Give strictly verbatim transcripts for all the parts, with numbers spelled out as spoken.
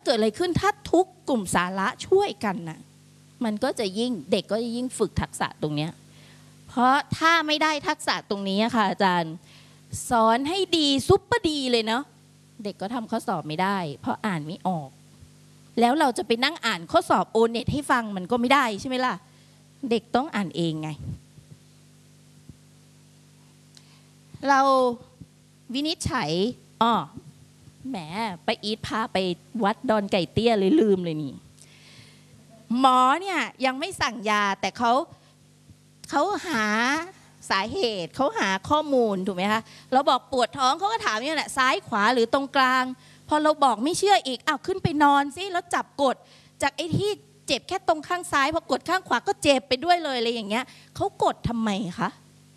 กิดอะไรขึ้นถ้าทุกกลุ่มสาระช่วยกันนะมันก็จะยิ่งเด็กก็จะยิ่งฝึกทักษะตรงนี้เพราะถ้าไม่ได้ทักษะตรงนี้ค่ะอาจารย์สอนให้ดีซุปเปอร์ดีเลยเนาะเด็กก็ทำข้อสอบไม่ได้เพราะอ่านไม่ออกแล้วเราจะไปนั่งอ่านข้อสอบโอเน็ตให้ฟังมันก็ไม่ได้ใช่ไหมล่ะเด็กต้องอ่านเองไงเราวินิจฉัยอ้อแหมไปอีทพาไปวัดดอนไก่เตี้ยเลยลืมเลยนี่หมอเนี่ยยังไม่สั่งยาแต่เขาเขาหาสาเหตุเขาหาข้อมูลถูกไหมคะเราบอกปวดท้องเขาก็ถามนี่แหละซ้ายขวาหรือตรงกลางพอเราบอกไม่เชื่ออีกอ้าวขึ้นไปนอนสิแล้วจับกดจากไอ้ที่เจ็บแค่ตรงข้างซ้ายพอกดข้างขวาก็เจ็บไปด้วยเลยอะไรอย่างเงี้ยเขากดทำไมคะ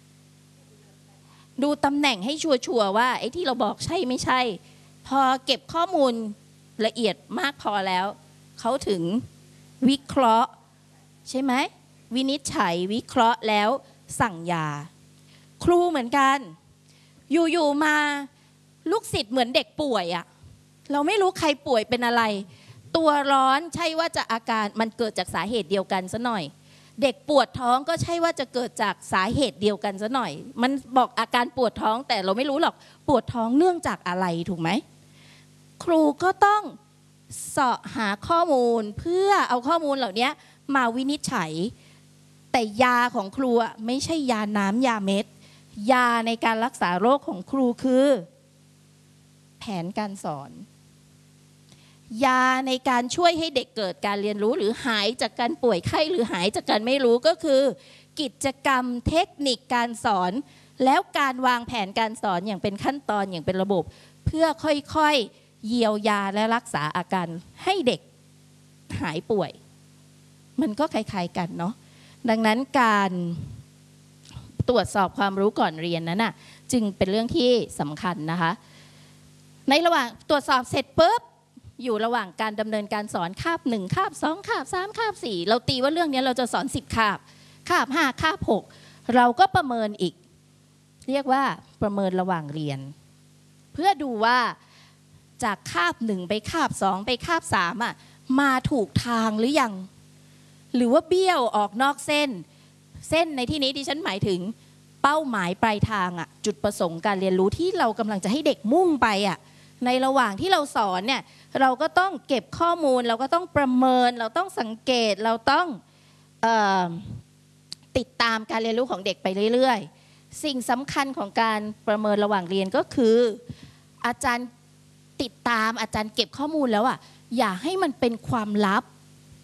ดูตำแหน่งให้ชัวร์ๆว่าไอ้ที่เราบอกใช่ไม่ใช่พอเก็บข้อมูลละเอียดมากพอแล้วเขาถึงวิเคราะห์ใช่ไหมวินิจฉัยวิเคราะห์แล้วสั่งยาครูเหมือนกันอยู่ๆมาลูกศิษย์เหมือนเด็กป่วยอะเราไม่รู้ใครป่วยเป็นอะไรตัวร้อนใช่ว่าจะอาการมันเกิดจากสาเหตุเดียวกันซะหน่อยเด็กปวดท้องก็ใช่ว่าจะเกิดจากสาเหตุเดียวกันซะหน่อยมันบอกอาการปวดท้องแต่เราไม่รู้หรอกปวดท้องเนื่องจากอะไรถูกไหมครูก็ต้องเสาะหาข้อมูลเพื่อเอาข้อมูลเหล่านี้มาวินิจฉัยแต่ยาของครูไม่ใช่ยาน้ำยาเม็ดยาในการรักษาโรคของครูคือแผนการสอนยาในการช่วยให้เด็กเกิดการเรียนรู้หรือหายจากการป่วยไข้หรือหายจากการไม่รู้ก็คือกิจกรรมเทคนิคการสอนแล้วการวางแผนการสอนอย่างเป็นขั้นตอนอย่างเป็นระบบเพื่อค่อยๆเยียวยาและรักษาอาการให้เด็กหายป่วยมันก็คล้ายๆกันเนาะดังนั้นการตรวจสอบความรู้ก่อนเรียนนั้นน่ะจึงเป็นเรื่องที่สำคัญนะคะในระหว่างตรวจสอบเสร็จปุ๊บอยู่ระหว่างการดำเนินการสอนคาบหนึ่งคาบสองคาบสามคาบสี่เราตีว่าเรื่องนี้เราจะสอนสิบคาบคาบห้าคาบหกเราก็ประเมินอีกเรียกว่าประเมินระหว่างเรียนเพื่อดูว่าจากคาบหนึ่งไปคาบสองไปคาบสามอ่ะมาถูกทางหรือยังหรือว่าเบี้ยวออกนอกเส้นเส้นในที่นี้ดิฉันหมายถึงเป้าหมายปลายทางอ่ะจุดประสงค์การเรียนรู้ที่เรากำลังจะให้เด็กมุ่งไปอ่ะในระหว่างที่เราสอนเนี่ยเราก็ต้องเก็บข้อมูลเราก็ต้องประเมินเราต้องสังเกตเราต้องเอ่อติดตามการเรียนรู้ของเด็กไปเรื่อยๆสิ่งสำคัญของการประเมินระหว่างเรียนก็คืออาจารย์ติดตามอาจารย์เก็บข้อมูลแล้วอ่ะอย่าให้มันเป็นความลับ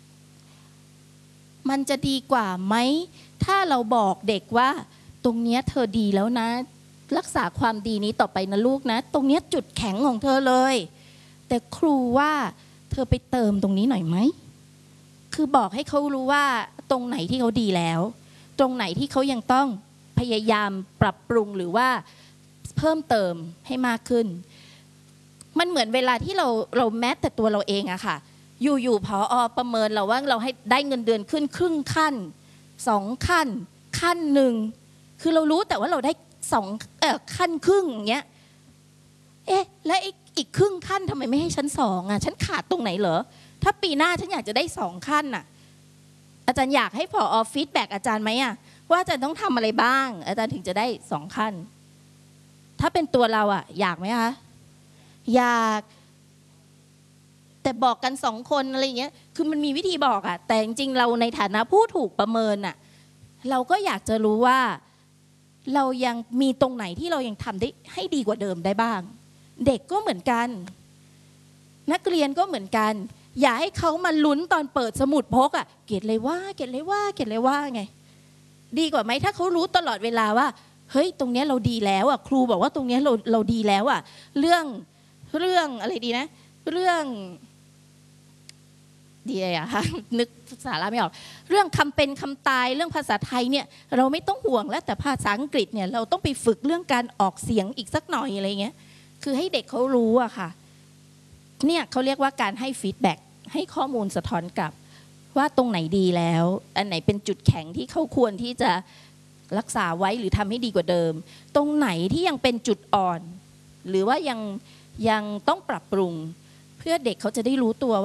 มันจะดีกว่าไหมถ้าเราบอกเด็กว่าตรงเนี้ยเธอดีแล้วนะรักษาความดีนี้ต่อไปนะลูกนะตรงเนี้ยจุดแข็งของเธอเลยแต่ครูว่าเธอไปเติมตรงนี้หน่อยไหมคือบอกให้เขารู้ว่าตรงไหนที่เขาดีแล้วตรงไหนที่เขายังต้องพยายามปรับปรุงหรือว่าเพิ่มเติมให้มากขึ้นมันเหมือนเวลาที่เราเราแม้แต่ตัวเราเองอะค่ะอยู่ๆผอ.ประเมินเราว่าเราให้ได้เงินเดือนขึ้นครึ่งขั้นสองขั้นขั้นหนึ่งคือเรารู้แต่ว่าเราได้สองเอ่อขั้นครึ่งอย่างเงี้ยเอ๊ะแล้วอีกครึ่งขั้นทำไมไม่ให้ฉันสองอ่ะฉันขาดตรงไหนเหรอถ้าปีหน้าฉันอยากจะได้สองขั้นอ่ะอาจารย์อยากให้ผอ.ฟีดแบ็กอาจารย์ไหมอ่ะว่าอาจารย์ต้องทำอะไรบ้างอาจารย์ถึงจะได้สองขั้นถ้าเป็นตัวเราอ่ะอยากไหมคะอยากแต่บอกกันสองคนอะไรอย่างเงี้ยคือมันมีวิธีบอกอ่ะแต่จริงๆเราในฐานะผู้ถูกประเมินอ่ะเราก็อยากจะรู้ว่าเรายังมีตรงไหนที่เรายังทำได้ให้ดีกว่าเดิมได้บ้างเด็กก็เหมือนกันนักเรียนก็เหมือนกันอย่าให้เขามาลุ้นตอนเปิดสมุดพกอ่ะเกรดเลยว่าเกรดเลยว่าเกรดเลยว่าไงดีกว่าไหมถ้าเขารู้ตลอดเวลาว่าเฮ้ยตรงนี้เราดีแล้วอ่ะครูบอกว่าตรงนี้เราเราดีแล้วอ่ะเรื่องเรื่องอะไรดีนะเรื่องดีอะค่ะนึกภาษาไม่ออกเรื่องคำเป็นคำตายเรื่องภาษาไทยเนี่ยเราไม่ต้องห่วงแล้วแต่ภาษาอังกฤษเนี่ยเราต้องไปฝึกเรื่องการออกเสียงอีกสักหน่อยอะไรเงี้ยคือให้เด็กเขารู้อะค่ะเนี่ยเขาเรียกว่าการให้ฟีดแบ็กให้ข้อมูลสะท้อนกลับว่าตรงไหนดีแล้วอันไหนเป็นจุดแข็งที่เขาควรที่จะรักษาไว้หรือทำให้ดีกว่าเดิมตรงไหนที่ยังเป็นจุดอ่อนหรือว่ายังยังต้องปรับปรุงเพื่อเด็กเขาจะได้รู้ตัว